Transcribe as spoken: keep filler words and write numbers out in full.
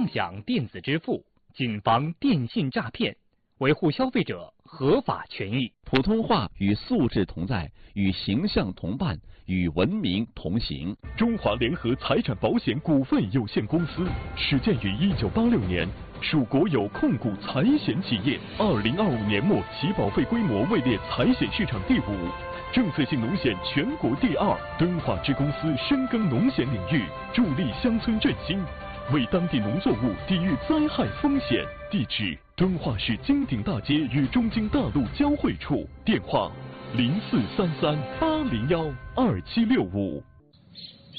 共享电子支付，谨防电信诈骗，维护消费者合法权益。 普通话与素质同在，与形象同伴，与文明同行。 中华联合财产保险股份有限公司始建于一九八六年，属国有控股财险企业。二零二五年末起保费规模位列财险市场第五，政策性农险全国第二。敦化支公司深耕农险领域，助力乡村振兴，为当地农作物抵御灾害风险。地址：敦化市金鼎大街与中京大路交汇处。电话：零四三三八零幺二七六五。